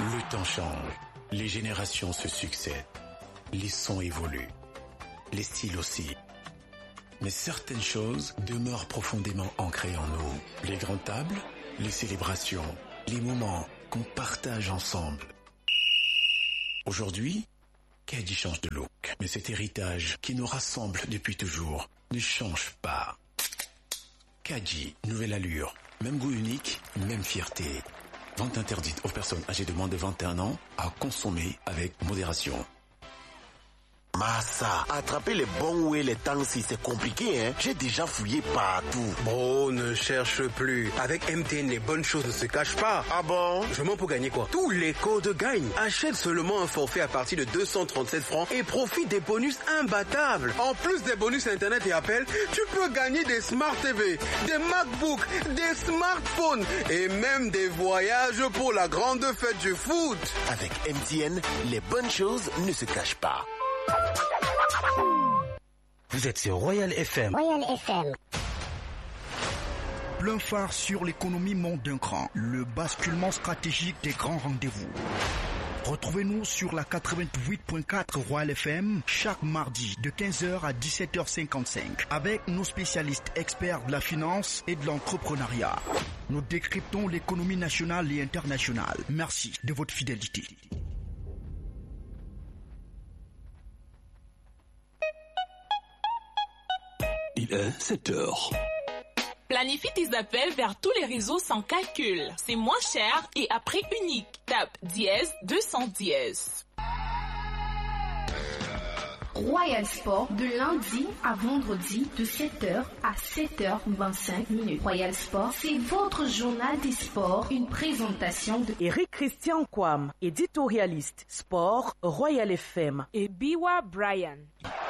Le temps change, les générations se succèdent, les sons évoluent, les styles aussi. Mais certaines choses demeurent profondément ancrées en nous. Les grandes tables, les célébrations, les moments qu'on partage ensemble. Aujourd'hui, Kadji change de look. Mais cet héritage qui nous rassemble depuis toujours ne change pas. Kadji, nouvelle allure, même goût unique, même fierté. Vente interdite aux personnes âgées de moins de 21 ans à consommer avec modération. Massa, attraper les bons ou les temps si c'est compliqué, hein. J'ai déjà fouillé partout. Bro, ne cherche plus. Avec MTN, les bonnes choses ne se cachent pas. Ah bon? Je mens pour gagner quoi? Tous les codes gagnent. Achète seulement un forfait à partir de 237 francs et profite des bonus imbattables. En plus des bonus internet et appels, tu peux gagner des Smart TV, des MacBooks, des smartphones et même des voyages pour la grande fête du foot. Avec MTN, les bonnes choses ne se cachent pas. Vous êtes sur Royal FM. Royal FM. Plein phare sur l'économie monte d'un cran. Le basculement stratégique des grands rendez-vous. Retrouvez-nous sur la 88.4 Royal FM chaque mardi de 15h à 17h55 avec nos spécialistes experts de la finance et de l'entrepreneuriat. Nous décryptons l'économie nationale et internationale. Merci de votre fidélité. Il est 7h. Planifie tes appels vers tous les réseaux sans calcul. C'est moins cher et à prix unique. Tape dièse 210. Royal Sport de lundi à vendredi de 7h à 7h25. Royal Sport, c'est votre journal des sports. Une présentation de Eric Christian Kwam, éditorialiste sport Royal FM et Biwa Brian.